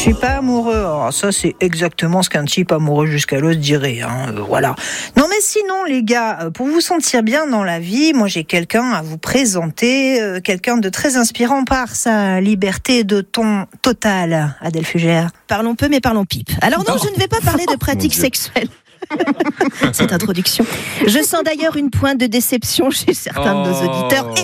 suis pas amoureux. Alors ça, c'est exactement ce qu'un type amoureux jusqu'à l'os dirait. Voilà. Non, mais sinon, les gars, pour vous sentir bien dans la vie, moi, j'ai quelqu'un à vous présenter, quelqu'un de très inspirant par sa liberté de ton totale, Adèle Fugère. Parlons peu, mais parlons pipe. Alors non, je ne vais pas parler de pratiques sexuelles. Cette introduction. Je sens d'ailleurs une pointe de déception chez certains de nos auditeurs.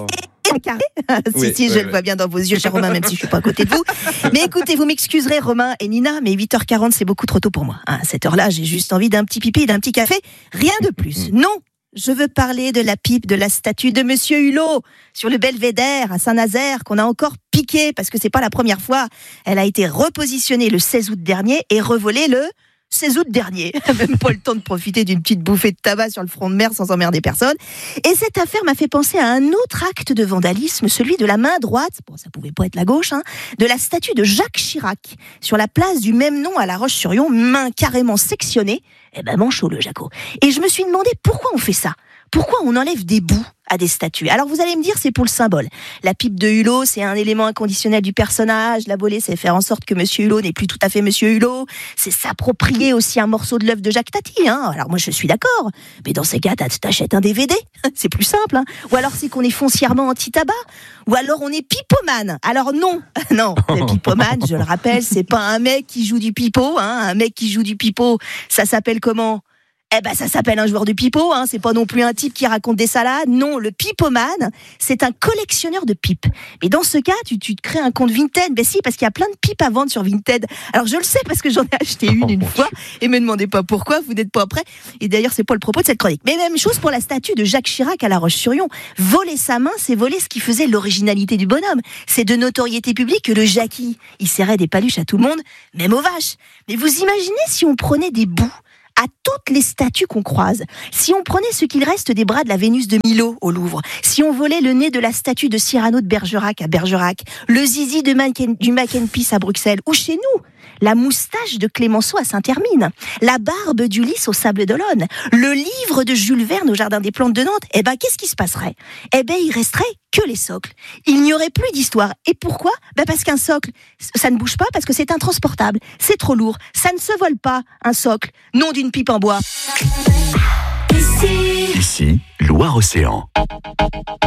Si, je le vois bien dans vos yeux, cher Romain, même si je suis pas à côté de vous. Mais écoutez, vous m'excuserez, Romain et Nina, mais 8h40, c'est beaucoup trop tôt pour moi. À cette heure-là, j'ai juste envie d'un petit pipi et d'un petit café. Rien de plus. Non, je veux parler de la pipe de la statue de Monsieur Hulot sur le Belvédère à Saint-Nazaire qu'on a encore piqué parce que c'est pas la première fois. Elle a été repositionnée le 16 août dernier et revolée le 16 août dernier. Même pas le temps de profiter d'une petite bouffée de tabac sur le front de mer sans emmerder personne. Et cette affaire m'a fait penser à un autre acte de vandalisme, celui de la main droite, bon ça pouvait pas être la gauche, de la statue de Jacques Chirac sur la place du même nom à La Roche-sur-Yon, main carrément sectionnée. Manchot le Jaco. Et je me suis demandé pourquoi on fait ça. Pourquoi on enlève des bouts à des statues? Alors vous allez me dire, c'est pour le symbole. La pipe de Hulot, c'est un élément inconditionnel du personnage. La voler, c'est faire en sorte que Monsieur Hulot n'est plus tout à fait Monsieur Hulot. C'est s'approprier aussi un morceau de l'œuvre de Jacques Tati. Alors moi, je suis d'accord. Mais dans ces cas, t'achètes un DVD. C'est plus simple. Ou alors c'est qu'on est foncièrement anti-tabac. Ou alors on est pipomane. Alors non, le pipomane, je le rappelle, c'est pas un mec qui joue du pipeau. Un mec qui joue du pipeau, ça s'appelle comment ? Ça s'appelle un joueur de pipeau, c'est pas non plus un type qui raconte des salades. Non, le pipomane, c'est un collectionneur de pipes. Mais dans ce cas, tu te crées un compte Vinted. Si, parce qu'il y a plein de pipes à vendre sur Vinted. Alors je le sais parce que j'en ai acheté une fois et me demandez pas pourquoi, vous n'êtes pas prêts. Et d'ailleurs, c'est pas le propos de cette chronique. Mais même chose pour la statue de Jacques Chirac à La Roche-sur-Yon. Voler sa main, c'est voler ce qui faisait l'originalité du bonhomme. C'est de notoriété publique que le Jackie, il serrait des paluches à tout le monde, même aux vaches. Mais vous imaginez si on prenait des bouts à toutes les statues qu'on croise, si on prenait ce qu'il reste des bras de la Vénus de Milo au Louvre, si on volait le nez de la statue de Cyrano de Bergerac à Bergerac, le zizi du Mackenpiece à Bruxelles, ou chez nous, la moustache de Clémenceau à Saint-Hermine, la barbe d'Ulysse au Sable d'Olonne, le livre de Jules Verne au Jardin des Plantes de Nantes, qu'est-ce qui se passerait ? Il resterait que les socles. Il n'y aurait plus d'histoire. Et pourquoi ? Parce qu'un socle, ça ne bouge pas parce que c'est intransportable. C'est trop lourd. Ça ne se vole pas, un socle. Non d'une pipe en bois. Ici, Loire-Océan.